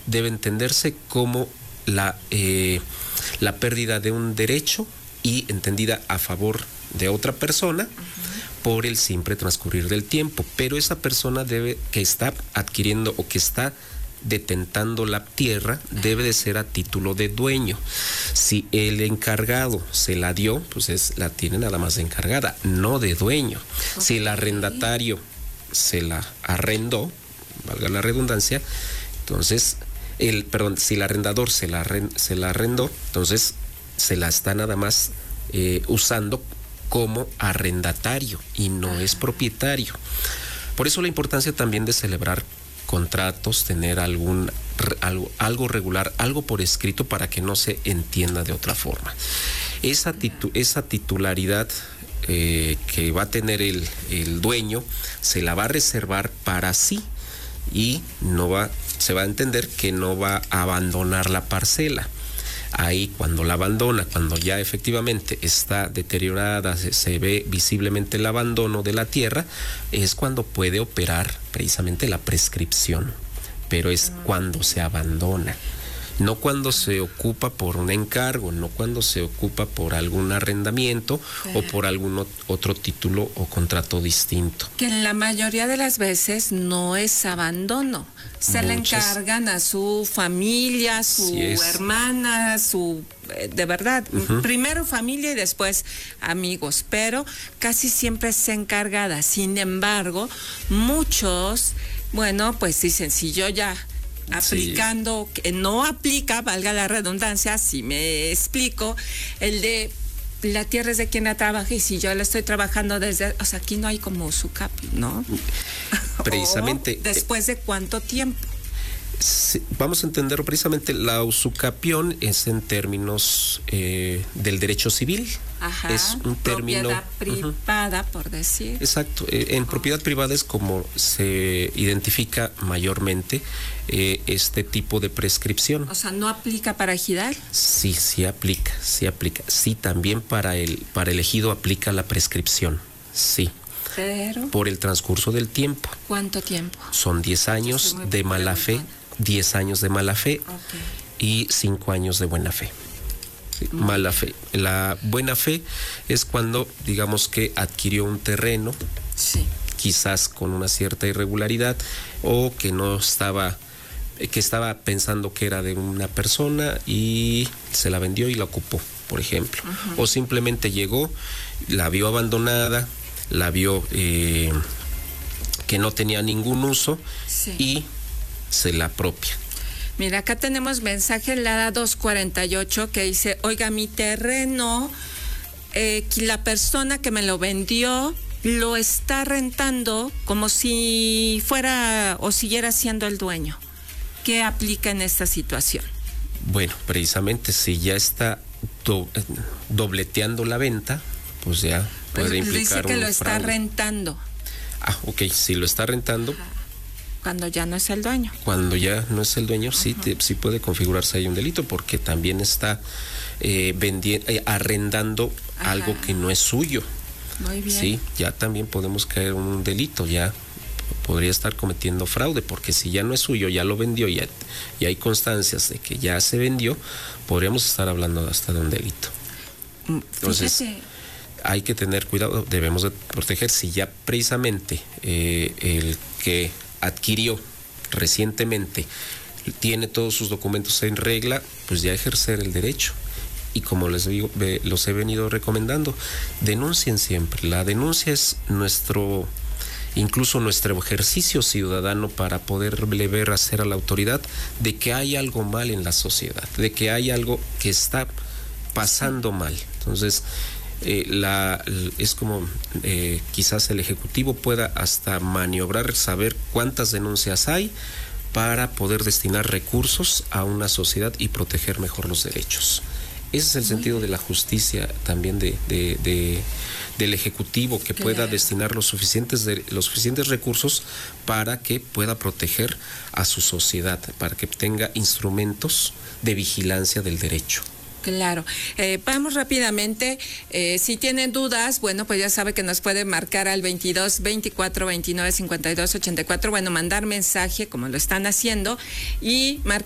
debe entenderse como la pérdida de un derecho y entendida a favor de otra persona por el simple transcurrir del tiempo, pero esa persona que está adquiriendo o que está detentando la tierra debe de ser a título de dueño. Si el encargado se la dio, pues la tiene nada más de encargada, no de dueño. Okay. Si el arrendatario se la arrendó, valga la redundancia, entonces si el arrendador se la arrendó, entonces se la está nada más usando como arrendatario y no es propietario. Por eso la importancia también de celebrar contratos, tener algo regular, algo por escrito para que no se entienda de otra forma. Esa titularidad que va a tener el dueño se la va a reservar para sí y se va a entender que no va a abandonar la parcela. Ahí cuando la abandona, cuando ya efectivamente está deteriorada, se ve visiblemente el abandono de la tierra, es cuando puede operar precisamente la prescripción, pero es cuando se abandona, no cuando se ocupa por un encargo, no cuando se ocupa por algún arrendamiento o por algún otro título o contrato distinto. Que en la mayoría de las veces no es abandono. Se le encargan a su familia, su hermana, de verdad, primero familia y después amigos, pero casi siempre es encargada. Sin embargo, muchos, pues dicen, si yo ya aplicando, que no aplica, valga la redundancia, si me explico, el de la tierra es de quien la trabaja y si yo la estoy trabajando aquí no hay como usucapión, ¿no? Precisamente. ¿Después de cuánto tiempo? Sí, vamos a entenderlo precisamente. La usucapión es en términos del derecho civil. Ajá, es un término propiedad privada, por decir. Exacto. En propiedad privada es como se identifica mayormente este tipo de prescripción. O sea, ¿no aplica para ejidal? Sí aplica. Sí, también para el ejido aplica la prescripción. Sí. Pero por el transcurso del tiempo. ¿Cuánto tiempo? Son 10 años de mala fe, 10 años de mala fe y 5 años de buena fe. Sí, mala fe. La buena fe es cuando, digamos que adquirió un terreno, quizás con una cierta irregularidad, o que estaba pensando que era de una persona y se la vendió y la ocupó, por ejemplo. O simplemente llegó, la vio abandonada, la vio que no tenía ningún uso y se la apropia. Mira, acá tenemos mensaje en la 248 que dice, oiga, mi terreno, la persona que me lo vendió lo está rentando como si fuera o siguiera siendo el dueño. ¿Qué aplica en esta situación? Bueno, precisamente si ya está dobleteando la venta, pues ya puede implicar dice que un lo está fraude. Rentando. Ok, si lo está rentando. Cuando ya no es el dueño. Cuando ya no es el dueño, sí puede configurarse ahí un delito, porque también está arrendando algo que no es suyo. Muy bien. Sí, ya también podemos caer en un delito, ya podría estar cometiendo fraude, porque si ya no es suyo, ya lo vendió, y hay constancias de que ya se vendió, podríamos estar hablando hasta de un delito. Entonces, hay que tener cuidado, debemos de proteger. Si ya precisamente el que adquirió recientemente tiene todos sus documentos en regla, pues ya ejercer el derecho. Y como les digo, los he venido recomendando, denuncien siempre. La denuncia es incluso nuestro ejercicio ciudadano para poderle ver hacer a la autoridad de que hay algo mal en la sociedad, de que hay algo que está pasando mal. Entonces, es como quizás el Ejecutivo pueda hasta maniobrar, saber cuántas denuncias hay para poder destinar recursos a una sociedad y proteger mejor los derechos. Ese es el sentido de la justicia también del Ejecutivo, que pueda destinar los suficientes recursos para que pueda proteger a su sociedad, para que tenga instrumentos de vigilancia del derecho. Claro. Vamos rápidamente. Si tienen dudas, bueno, pues ya sabe que nos puede marcar al 22 24 29 52 84. Bueno, mandar mensaje como lo están haciendo y marcar